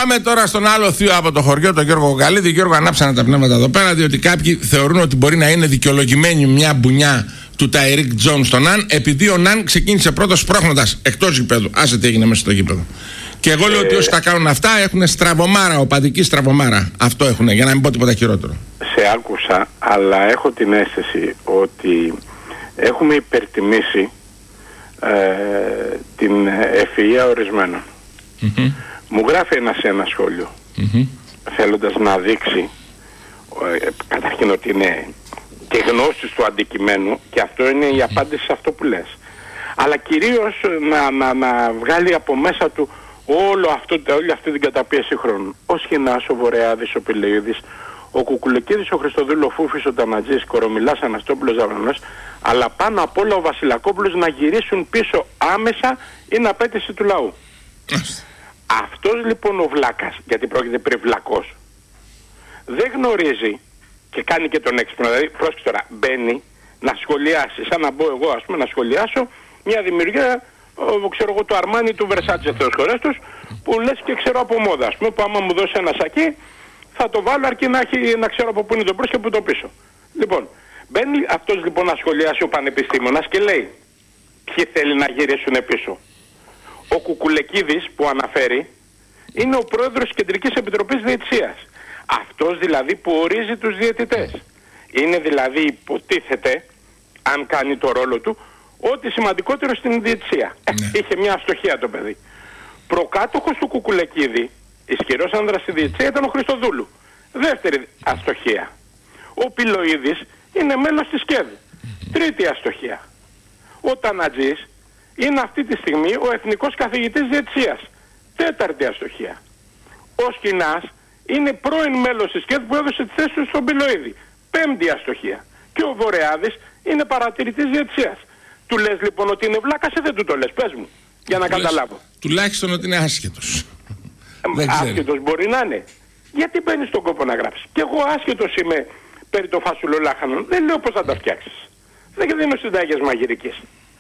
Πάμε τώρα στον άλλο θείο από το χωριό, τον Γιώργο Γκαλίδη. Γιώργο, ανάψανε τα πνεύματα εδώ πέρα, διότι κάποιοι θεωρούν ότι μπορεί να είναι δικαιολογημένη μια μπουνιά του Τάιρικ Τζόουνς στον Ναν, επειδή ο Ναν ξεκίνησε πρώτος σπρώχνοντας εκτός γηπέδου. Άσε τι έγινε μέσα στο γήπεδο. Και εγώ λέω ότι όσοι τα κάνουν αυτά έχουν στραβωμάρα, οπαδική στραβωμάρα. Αυτό έχουν, για να μην πω τίποτα χειρότερο. Σε άκουσα, αλλά έχω την αίσθηση ότι έχουμε υπερτιμήσει την ευφυΐα ορισμένων. Μου γράφει ένα σχόλιο, θέλοντας να δείξει καταρχήν ότι είναι και γνώστης του αντικειμένου, και αυτό είναι η απάντηση σε αυτό που λες, αλλά κυρίως να βγάλει από μέσα του όλη αυτή την καταπίεση χρόνου. Ο Σχοινάς, ο Βορεάδης, ο Πηλεϊδης, ο Κουκουλεκίδης, ο Χριστοδούλου, ο Φούφης, ο Τανατζής, Κορομιλάς, Αναστόπουλος, Ζαβρανός, αλλά πάνω απ' όλα ο Βασιλακόπουλος να γυρίσουν πίσω άμεσα είναι απέτηση του λαού. Αυτός λοιπόν ο βλάκας, γιατί πρόκειται περί βλακός, δεν γνωρίζει και κάνει και τον έξυπνο. Δηλαδή, πρόσεξε τώρα, μπαίνει να σχολιάσει, σαν να μπω εγώ, ας πούμε, να σχολιάσω μια δημιουργία, ξέρω εγώ, του Αρμάνι, του Βερσάτσε, Θεός χωρές τους, που λες και ξέρω από μόδα, ας πούμε, που άμα μου δώσει ένα σακί, θα το βάλω αρκεί να ξέρω από πού είναι το μπρος και πού το πίσω. Λοιπόν, μπαίνει αυτός λοιπόν να σχολιάσει ο πανεπιστήμονας και λέει, ποιοι θέλει να γυρίσουν πίσω. Ο Κουκουλεκίδης που αναφέρει είναι ο πρόεδρος της Κεντρικής Επιτροπής Διαιτησίας. Αυτός δηλαδή που ορίζει τους διαιτητές. Είναι δηλαδή, υποτίθεται, αν κάνει το ρόλο του, ότι σημαντικότερο στην διαιτησία. Είχε μια αστοχία το παιδί. Προκάτοχος του Κουκουλεκίδη, ισχυρός άνδρας στη διαιτησία, ήταν ο Χριστοδούλου. Δεύτερη αστοχία. Ο Πηλοίδης είναι μέλος της ΚΕΔ. Τρίτη αστοχία. Ο Τανατζής είναι αυτή τη στιγμή ο εθνικός καθηγητής διαιτησίας. Τέταρτη αστοχία. Ο Σχοινάς είναι πρώην μέλος της ΚΕΔ που έδωσε τη θέση του στον Πηλοίδη. Πέμπτη αστοχία. Και ο Βορεάδης είναι παρατηρητής διαιτησίας. Του λες λοιπόν ότι είναι βλάκας ή δεν του το λες? Πες μου, για να καταλάβω. Τουλάχιστον ότι είναι άσχετος. Άσχετος μπορεί να είναι. Γιατί μπαίνεις στον κόπο να γράψεις? Και εγώ άσχετος είμαι περί το φασουλολάχανων. Δεν λέω πώς θα τα φτιάξεις. Δεν δίνω συντάγες μαγειρικής.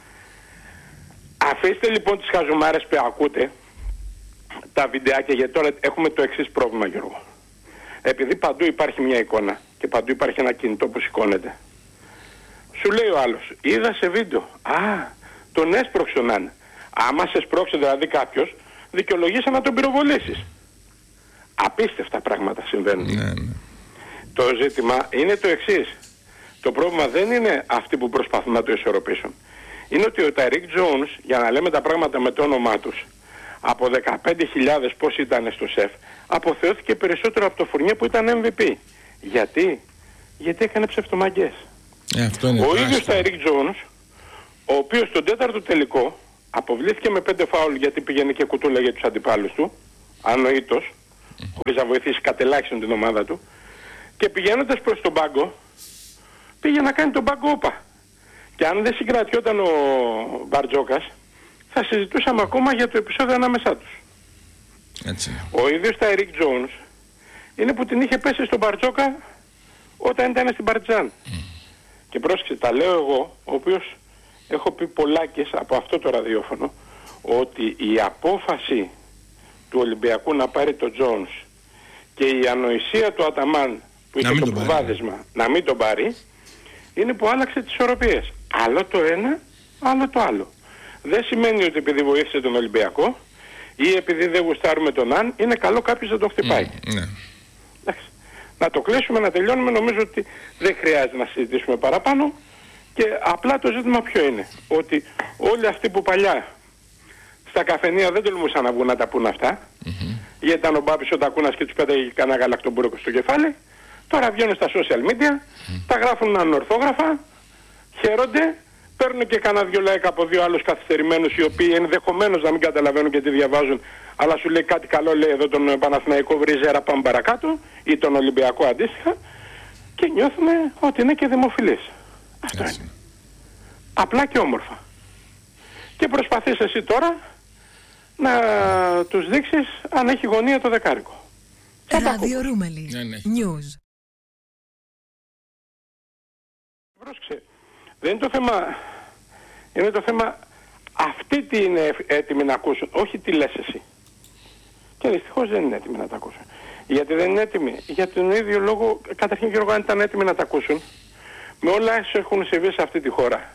Αφήστε λοιπόν τις χαζουμάρες που ακούτε, τα βιντεάκια, γιατί τώρα έχουμε το εξής πρόβλημα, Γιώργο. Επειδή παντού υπάρχει μια εικόνα και παντού υπάρχει ένα κινητό που σηκώνεται, σου λέει ο άλλος, είδα σε βίντεο, τον έσπρωξε τον Ναν. Άμα σε σπρώξει δηλαδή κάποιος, δικαιολογήσε να τον πυροβολήσεις. Απίστευτα πράγματα συμβαίνουν. Το ζήτημα είναι το εξής. Το πρόβλημα δεν είναι αυτοί που προσπαθούν να το ισορροπήσουν. Είναι ότι ο Τάιρικ Τζόουνς, για να λέμε τα πράγματα με το όνομά τους, από 15.000 πώς ήταν στο ΣΕΦ, αποθεώθηκε περισσότερο από το Φουρνιέ που ήταν MVP. Γιατί? Γιατί έκανε ψευτομαγκές. Ο ίδιος Τάιρικ Τζόουνς, ο οποίος στον τέταρτο τελικό αποβλήθηκε με 5 φάουλ γιατί πήγαινε και κουτούλα για τους αντιπάλους του, ανοήτως, χωρίς να βοηθήσει κατελάχιστον την ομάδα του, και πηγαίνοντας προς τον πάγκο, πήγε να κάνει τον πάγκο όπα. Και αν δεν συγκρατιόταν ο Μπαρτζόκας, θα συζητούσαμε ακόμα για το επεισόδιο ανάμεσά τους. Ο ίδιος Τάιρικ Τζόουνς είναι που την είχε πέσει στον Μπαρτζόκα όταν ήταν στην Παρτιζάν. Και πρόσεξε, τα λέω εγώ, ο οποίος έχω πει πολλάκις από αυτό το ραδιόφωνο, ότι η απόφαση του Ολυμπιακού να πάρει το Τζόουνς και η ανοησία του Αταμάν που είχε το προβάδισμα να μην τον πάρει, είναι που άλλαξε τις ισορροπίες. Άλλο το ένα, άλλο το άλλο. Δεν σημαίνει ότι επειδή βοήθησε τον Ολυμπιακό ή επειδή δεν γουστάρουμε τον Ναν, είναι καλό κάποιος να τον χτυπάει. Να το κλείσουμε, να τελειώνουμε. Νομίζω ότι δεν χρειάζεται να συζητήσουμε παραπάνω. Και απλά το ζήτημα ποιο είναι? Ότι όλοι αυτοί που παλιά στα καφενεία δεν τολμούσαν να βγουν να τα πούν αυτά, γιατί ήταν ο Μπάπης ο Τακούνας και τους πέταγε κανένα γαλακτομπούρεκο στο κεφάλι. Τώρα βγαίνουν στα social media, τα γράφουν ανορθόγραφα, χαίρονται, παίρνουν και κανένα δυο like από δύο άλλους καθυστερημένους, οι οποίοι ενδεχομένως να μην καταλαβαίνουν και τι διαβάζουν, αλλά σου λέει κάτι καλό, λέει εδώ τον Παναθηναϊκό βρίζερα, πάμε παρακάτω, ή τον Ολυμπιακό αντίστοιχα, και νιώθουμε ότι είναι και δημοφιλείς. Αυτό είναι. Απλά και όμορφα. Και προσπαθείς εσύ τώρα να τους δείξεις αν έχει γωνία το δεκάρικο. Ράδιο Ρούμελι. News. Πρόσεξε. Δεν είναι το θέμα. Είναι το θέμα αυτοί τι είναι έτοιμοι να ακούσουν. Όχι τι λες εσύ. Και δυστυχώς δεν είναι έτοιμοι να τα ακούσουν. Γιατί δεν είναι έτοιμοι? Για τον ίδιο λόγο, καταρχήν Γιώργο, αν ήταν έτοιμοι να τα ακούσουν, με όλα όσα έχουν συμβεί σε αυτή τη χώρα,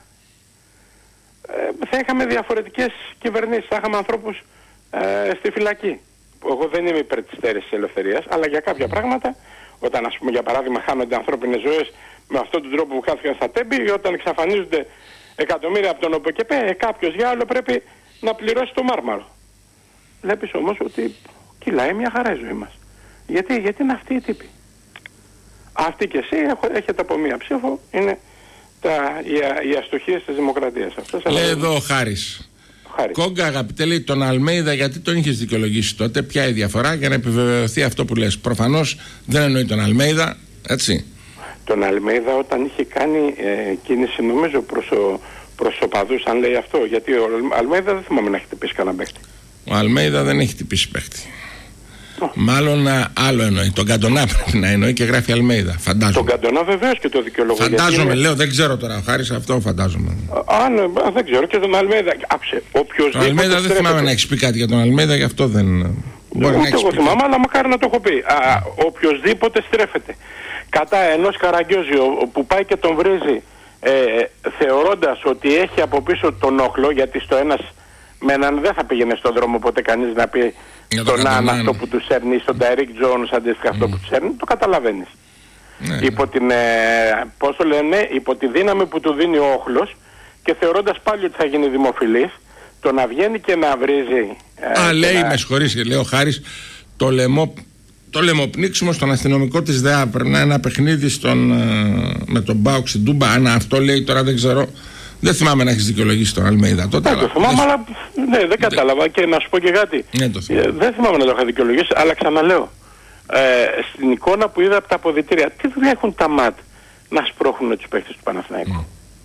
θα είχαμε διαφορετικές κυβερνήσεις, θα είχαμε ανθρώπους στη φυλακή. Εγώ δεν είμαι υπέρ της στέρησης της ελευθερίας, αλλά για κάποια πράγματα, όταν ας πούμε για παράδειγμα χάνονται ανθρώπινες ζωές με αυτόν τον τρόπο που χάθηκαν στα Τέμπη, ή όταν εξαφανίζονται εκατομμύρια από τον ΟΠΕΚΕΠΕ, κάποιος για άλλο πρέπει να πληρώσει το μάρμαρο. Βλέπεις όμως ότι κυλάει μια χαρά η ζωή μας. Γιατί είναι αυτοί οι τύποι. Αυτοί και εσύ έχετε από μία ψήφο, είναι οι αστοχίες της δημοκρατίας. Λέει εδώ ο Χάρης. Κόγκα, αγαπητέ, λέει, τον Αλμέιδα γιατί τον είχες δικαιολογήσει τότε? Ποια η διαφορά, για να επιβεβαιωθεί αυτό που λες? Προφανώς δεν εννοεί τον Αλμέιδα, έτσι. Τον Αλμέιδα όταν είχε κάνει κίνηση, νομίζω, προς οπαδούς, αν λέει αυτό. Γιατί ο Αλμέιδα δεν θυμάμαι να έχει τυπήσει κανένα παίχτη. Ο Αλμέιδα δεν έχει τυπήσει παίχτη. Μάλλον άλλο εννοεί. Τον Καντονά πρέπει να εννοεί και γράφει Αλμέιδα. Φαντάζομαι. Τον Καντονά βεβαίως και το δικαιολογώ. Φαντάζομαι, λέω, δεν ξέρω τώρα ο Χάρης, αυτό φαντάζομαι. Δεν ξέρω, και τον Αλμέιδα. Τον Αλμέιδα δεν θυμάμαι να έχεις πει κάτι για τον Αλμέιδα, γι' αυτό δεν. Μπορεί να έχεις πει. Θυμάμαι, αλλά μακάρι να το έχω πει. Οποιοσδήποτε στρέφεται κατά ενός Καραγκιόζη που πάει και τον βρίζει θεωρώντας ότι έχει από πίσω τον όχλο, γιατί στο ένας με έναν δεν θα πήγαινε στον δρόμο ποτέ κανείς να πει στον Ναν αυτό που του σέρνει, στον Τάιρικ Τζόνς αντίστοιχα αυτό που του σέρνει, το καταλαβαίνεις. Υπό την, πώς το λένε, υπό τη δύναμη που του δίνει ο όχλος και θεωρώντας πάλι ότι θα γίνει δημοφιλής, το να βγαίνει και να βρίζει. Λέει, με συγχωρείς, λέει ο Χάρης, το λαιμοπνίξιμο στον αστυνομικό της ΔΕΑ. Περνά ένα παιχνίδι με τον Μπάουκ στην Τούμπα. Αν αυτό λέει τώρα δεν ξέρω. Δεν θυμάμαι να έχεις δικαιολογήσει τον Αλμέιδα τότε. Δεν το θυμάμαι, αλλά δεν κατάλαβα. Και να σου πω και κάτι. Δεν θυμάμαι να το είχα δικαιολογήσει, αλλά ξαναλέω. Στην εικόνα που είδα από τα αποδυτήρια, τι δουλειά έχουν τα ΜΑΤ να σπρώχνουν τους παίκτες του Παναθηναϊκού?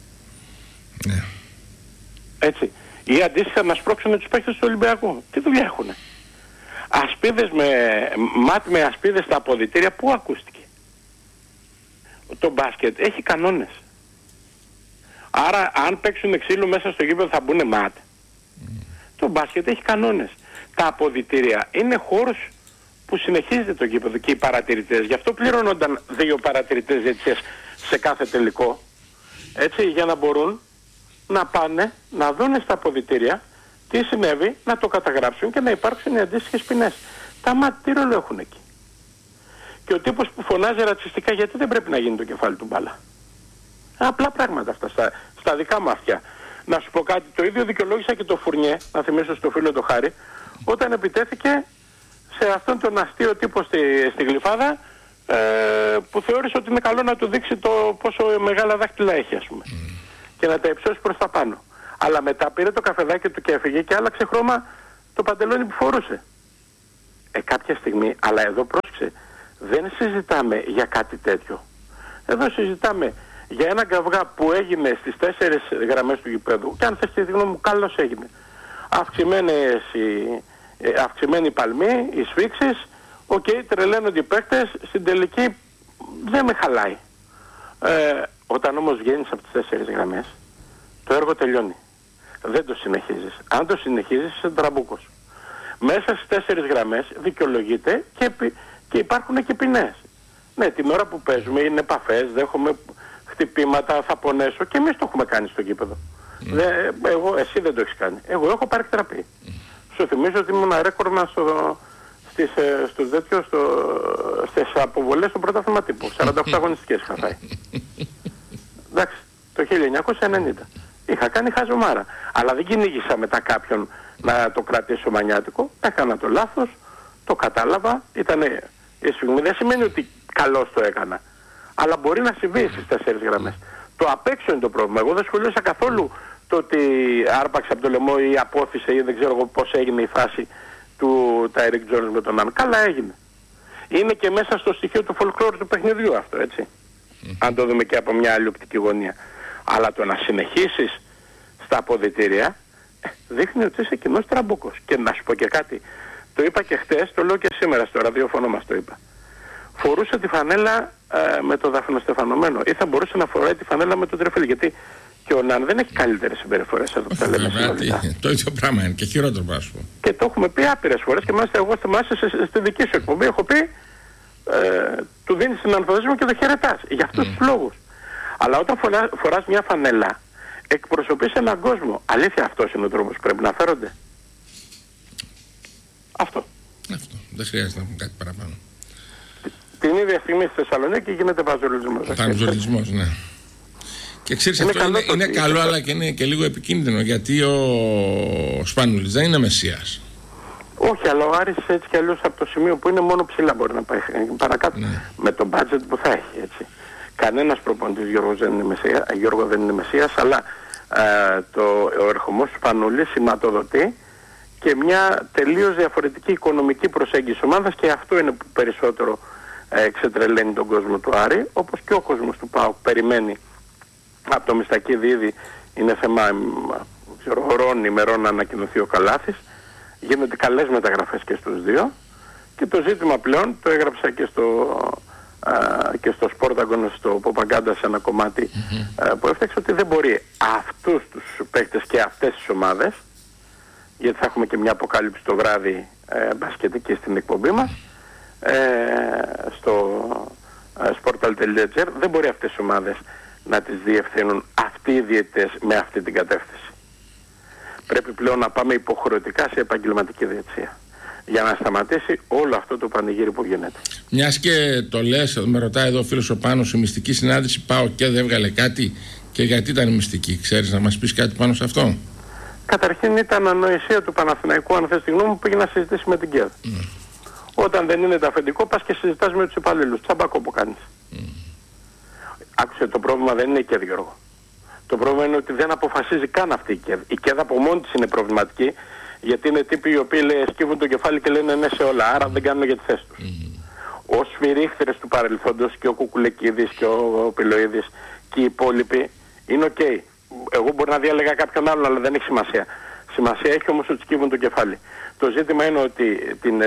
Έτσι. Ή αντίστοιχα να σπρώξουν τους παίκτες του Ολυμπιακού. Τι δουλειά έχουν? Ασπίδες ΜΑΤ με ασπίδες στα αποδυτήρια, πού ακούστηκε? Το μπάσκετ έχει κανόνες. Άρα αν παίξουν ξύλο μέσα στο γήπεδο θα μπουν ΜΑΤ. Το μπάσκετ έχει κανόνες. Τα αποδυτήρια είναι χώρος που συνεχίζεται το γήπεδο και οι παρατηρητές. Γι' αυτό πληρώνονταν 2 παρατηρητές διαιτησίας σε κάθε τελικό. Έτσι, για να μπορούν να πάνε να δουν στα αποδυτήρια τι συνέβη, να το καταγράψουν και να υπάρξουν οι αντίστοιχες ποινές. Τα ΜΑΤ τι ρόλο έχουν εκεί? Και ο τύπος που φωνάζει ρατσιστικά, γιατί δεν πρέπει να γίνει το κεφάλι του μπάλα? Απλά πράγματα αυτά, στα δικά μου αυτιά. Να σου πω κάτι, το ίδιο δικαιολόγησα και το Φουρνιέ, να θυμίσω στο φίλο το Χάρη, όταν επιτέθηκε σε αυτόν τον αστείο τύπο στη Γλυφάδα, που θεώρησε ότι είναι καλό να του δείξει το πόσο μεγάλα δάχτυλα έχει, ας πούμε. Και να τα υψώσει προς τα πάνω. Αλλά μετά πήρε το καφεδάκι του και έφυγε και άλλαξε χρώμα το παντελόνι που φορούσε. Κάποια στιγμή, αλλά εδώ πρόσεξε, δεν συζητάμε για κάτι τέτοιο. Εδώ συζητάμε για ένα καυγά που έγινε στις 4 γραμμές του γηπέδου, και αν θες τη γνώμη μου, καλώς έγινε. Αυξημένη παλμή, οι σφίξεις, τρελαίνονται οι παίκτες, στην τελική δεν με χαλάει. Όταν όμως βγαίνεις από τις 4 γραμμές, το έργο τελειώνει. Δεν το συνεχίζεις. Αν το συνεχίζεις, είσαι τραμπούκος. Μέσα στις 4 γραμμές δικαιολογείται και υπάρχουν και ποινές. Ναι, την ώρα που παίζουμε είναι επαφές, δέχομαι χτυπήματα, θα πονέσω, και εμείς το έχουμε κάνει στο γήπεδο. Εσύ δεν το έχεις κάνει. Εγώ έχω πάρει εκτραπή. Σου θυμίζω ότι ήμουν ρέκορνα στις αποβολές στο πρωτάθλημα τύπου. 48 αγωνιστικές είχα φάει. Εντάξει, το 1990. Είχα κάνει χαζομάρα. Αλλά δεν κυνήγησα μετά κάποιον να το κρατήσω μανιάτικο. Έκανα το λάθος, το κατάλαβα. Η στιγμή δεν σημαίνει ότι καλώς το έκανα. Αλλά μπορεί να συμβεί στις 4 γραμμές. Το απ' έξω είναι το πρόβλημα. Εγώ δεν σχολίασα καθόλου το ότι άρπαξε από το λαιμό ή απόθυσε ή δεν ξέρω πώς έγινε η φάση του Τάιρικ Τζόνς με τον Ναν. Καλά έγινε. Είναι και μέσα στο στοιχείο του folklore του παιχνιδιού αυτό, έτσι. Αν το δούμε και από μια άλλη οπτική γωνία. Αλλά το να συνεχίσεις στα αποδυτήρια δείχνει ότι είσαι κοινός τραμπούκος. Και να σου πω και κάτι. Το είπα και χτες, το λέω και σήμερα στο ραδιόφωνο μας το είπα. Φορούσε τη φανέλα με το δαφνοστεφανωμένο, ή θα μπορούσε να φοράει τη φανέλα με το τρεφίλι, γιατί Και ο ΝΑΝ δεν έχει καλύτερες συμπεριφορές εδώ που τα λέμε συνολικά. Το ίδιο πράγμα είναι και χειρότερο πράγμα. Και το έχουμε πει άπειρες φορές και μάλιστα εγώ θυμάσαι στη δική σου εκπομπή έχω πει του δίνεις την ανθοδέσμο και το χαιρετάς για αυτούς τους λόγους. Αλλά όταν φοράς μια φανέλα εκπροσωπείς έναν κόσμο. Αλήθεια αυτός είναι ο τρόπος που πρέπει να φέρονται. Αυτό. Δεν χρειάζεται να πούμε κάτι παραπάνω. Την ίδια στιγμή στη Θεσσαλονίκη γίνεται βαζολισμός. Βαζολισμός, ναι. Και ξέρεις, αυτό είναι καλό, αλλά και είναι και λίγο επικίνδυνο, γιατί ο Σπανούλης δεν είναι μεσσίας. Όχι, αλλά ο Άρης έτσι κι αλλιώς από το σημείο που είναι μόνο ψηλά μπορεί να πάει παρακάτω, ναι. Με το budget που θα έχει, έτσι. Κανένας προπονητής Γιώργο δεν είναι μεσσίας, αλλά ο ερχομός του Σπανούλη σηματοδοτεί και μια τελείως διαφορετική οικονομική προσέγγιση ομάδας, και αυτό είναι που περισσότερο ξετρελαίνει τον κόσμο του Άρη, όπως και ο κόσμος του ΠΑΟΚ περιμένει από το Μιστακίδη. Ήδη είναι θέμα ώρων ημερών να ανακοινωθεί ο Καλάθης. Γίνονται καλές μεταγραφές και στους δύο, και το ζήτημα πλέον, το έγραψα και στο Σπόρταγκον, στο Ποπαγκάντα, σε ένα κομμάτι που έφτιαξε, ότι δεν μπορεί αυτούς τους παίκτες και αυτές τις ομάδες, γιατί θα έχουμε και μια αποκάλυψη το βράδυ μπασκετική στην εκπομπή μας, στο sportal.gr, δεν μπορεί αυτές τις ομάδες να τις διευθύνουν αυτοί οι διαιτητές με αυτή την κατεύθυνση. Πρέπει πλέον να πάμε υποχρεωτικά σε επαγγελματική διαιτησία για να σταματήσει όλο αυτό το πανηγύρι που γίνεται. Μιας και το λες, με ρωτάει εδώ ο φίλος ο Πάνος, η μυστική συνάντηση ΠΑΟΚ και δεν έβγαλε κάτι, και γιατί ήταν μυστική, ξέρεις να μας πεις κάτι πάνω σε αυτό? Καταρχήν ήταν ανοησία του Παναθηναϊκού, αν θες τη γνώμη μου, που πήγε να συζητήσει με την ΚΕΔ. Όταν δεν είναι το αφεντικό, πας και συζητάς με τους υπαλλήλους. Τσαμπάκο που κάνεις. Άκουσε, το πρόβλημα δεν είναι η ΚΕΔ, Γιώργο. Το πρόβλημα είναι ότι δεν αποφασίζει καν αυτή η ΚΕΔ. Η ΚΕΔ από μόνη της είναι προβληματική, γιατί είναι τύποι οι οποίοι σκύβουν το κεφάλι και λένε ναι σε όλα, άρα δεν κάνουν για τη θέση τους. Ως σφυρίχτηρες του παρελθόντος, και ο Κουκουλεκίδης και ο Πιλοίδης και οι υπόλοιποι είναι οκ. Εγώ μπορεί να διάλεγα κάποιον άλλον, αλλά δεν έχει σημασία. Σημασία έχει όμως ότι σκύβουν το κεφάλι. Το ζήτημα είναι ότι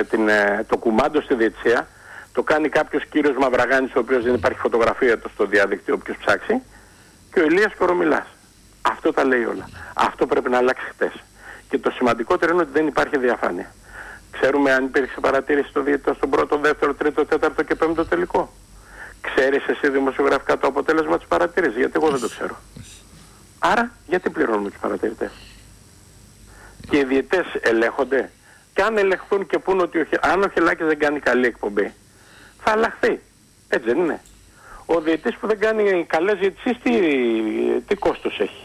το κουμάντο στη διετησία το κάνει κάποιος κύριος Μαυραγάνης, ο οποίος δεν υπάρχει φωτογραφία του στο διαδίκτυο, όποιος ψάξει, και ο Ηλίας Κορομιλάς. Αυτό τα λέει όλα. Αυτό πρέπει να αλλάξει χτες. Και το σημαντικότερο είναι ότι δεν υπάρχει διαφάνεια. Ξέρουμε αν υπήρξε παρατήρηση στο διαιτητό στον πρώτο, δεύτερο, τρίτο, τέταρτο και πέμπτο τελικό. Ξέρεις εσύ δημοσιογραφικά το αποτέλεσμα της παρατήρησης? Γιατί εγώ δεν το ξέρω. Άρα γιατί πληρώνουμε τους παρατηρητές? Και οι διαιτητές ελέγχονται. Και αν ελεγχθούν και πούν ότι αν ο Χελάκης δεν κάνει καλή εκπομπή, θα αλλάχθει. Έτσι δεν είναι? Ο διαιτητής που δεν κάνει καλές διαιτησίες τι κόστος έχει?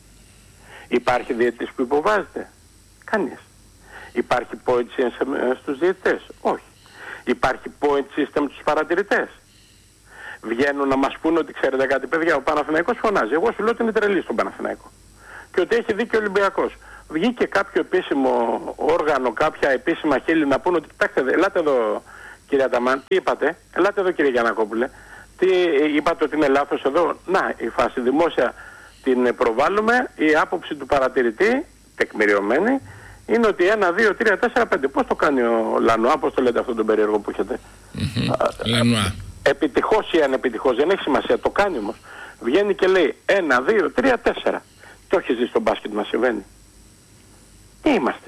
Υπάρχει διαιτητής που υποβάζεται? Κανείς. Υπάρχει point system στους διαιτητές? Όχι. Υπάρχει point system στους παρατηρητές? Βγαίνουν να μας πούνε ότι ξέρετε κάτι παιδιά, ο Παναθηναϊκός φωνάζει. Εγώ σου λέω ότι είναι τρελή στον Παναθηναϊκό. Και ότι έχει δίκιο ο Ολυμπιακός. Βγήκε κάποιο επίσημο όργανο, κάποια επίσημα χείλη να πούνε ότι κοιτάξτε, ελάτε εδώ κύριε Αταμάν, τι είπατε? Ελάτε εδώ κύριε Γιαννακόπουλε. Τι είπατε ότι είναι λάθος εδώ? Να, η φάση δημόσια την προβάλλουμε. Η άποψη του παρατηρητή, τεκμηριωμένη, είναι ότι 1, 2, 3, 4, 5. Πώς το κάνει ο Λανουά, πώς το λέτε αυτό τον περίεργο που έχετε? Λανουά. Επιτυχώς ή ανεπιτυχώς, δεν έχει σημασία, το κάνει όμως. Βγαίνει και λέει 1, 2, 3, 4. Το έχει ζήσει στο μπάσκετ, μας συμβαίνει. Τι είμαστε?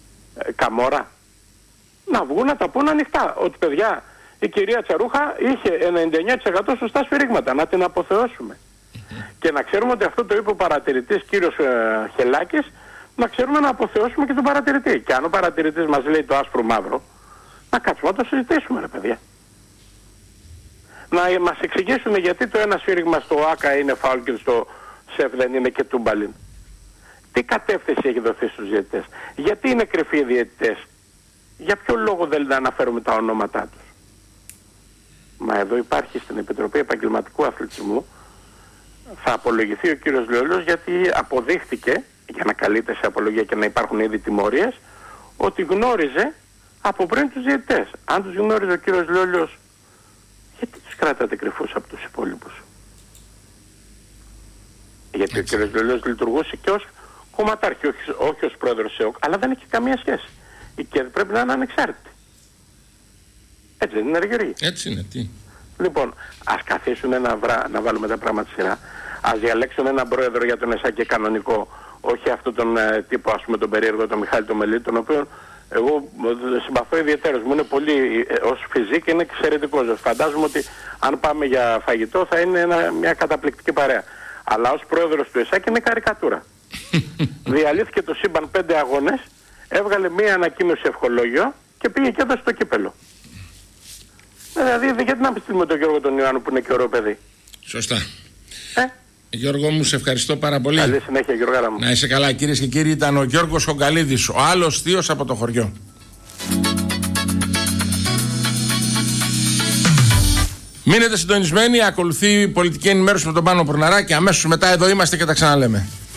Καμόρα? Να βγουν να τα πούν ανοιχτά. Ότι παιδιά, η κυρία Τσαρούχα είχε 99% σωστά σφυρίγματα. Να την αποθεώσουμε. Και να ξέρουμε ότι αυτό το είπε ο παρατηρητής κύριος Χελάκης, να ξέρουμε να αποθεώσουμε και τον παρατηρητή. Και αν ο παρατηρητής μας λέει το άσπρο μαύρο, να κάτσουμε να το συζητήσουμε, ρε παιδιά. Να μας εξηγήσουν γιατί το ένα σφύριγμα στο ΆΚΑ είναι φάουλ και στο ΣΕΦ δεν είναι και τούμπαλιν. Τι κατεύθυνση έχει δοθεί στους διαιτητές? Γιατί είναι κρυφοί οι διαιτητές? Για ποιο λόγο δεν αναφέρουμε τα ονόματά τους? Μα εδώ υπάρχει στην Επιτροπή Επαγγελματικού Αθλητισμού, θα απολογηθεί ο κύριος Λεόλιος, γιατί αποδείχτηκε, για να καλείται σε απολογία και να υπάρχουν ήδη τιμωρίες, ότι γνώριζε από πριν τους διαιτητές. Αν τους γνώριζε ο κύριος Λεόλιος, γιατί τους κράτατε κρυφούς από τους υπόλοιπους? Γιατί ο κύριος Λεόλιος λειτουργούσε και ως κομματάρχη, όχι ως πρόεδρος ΕΟΚ, αλλά δεν έχει καμία σχέση. Η ΚΕΔ πρέπει να είναι ανεξάρτητη. Έτσι δεν είναι, Γεωργή? Έτσι είναι, τι? Λοιπόν, ας καθίσουν να βάλουμε τα πράγματα σειρά. Ας διαλέξουν έναν πρόεδρο για τον ΕΣΑ και κανονικό, όχι αυτόν τον τύπο, ας πούμε, τον περίεργο, τον Μιχάλη τον Μελίτη, τον οποίο εγώ συμπαθώ ιδιαίτερος. Μου είναι πολύ, ως φυσικ είναι εξαιρετικός. Φαντάζομαι ότι αν πάμε για φαγητό θα είναι μια καταπληκτική παρέα. Αλλά ως πρόεδρος του ΕΣΑΚ είναι καρικατούρα. Διαλύθηκε το σύμπαν 5 αγώνες, έβγαλε μία ανακοίνωση ευχολόγιο και πήγε και έδωσε το κύπελο. Δηλαδή γιατί να μην στείλουμε τον Γιώργο τον Ιωάννου που είναι και ωραίο παιδί. Σωστά. Γιώργο μου, σε ευχαριστώ πάρα πολύ. Καλή συνέχεια, Γιώργαρα μου. Να είσαι καλά, κυρίες και κύριοι. Ήταν ο Γιώργος Χογκαλίδης, ο άλλος θείος από το χωριό. Μείνετε συντονισμένοι, ακολουθεί η πολιτική ενημέρωση με τον Πάνο Πουρναρά και αμέσως μετά εδώ είμαστε και τα ξαναλέμε.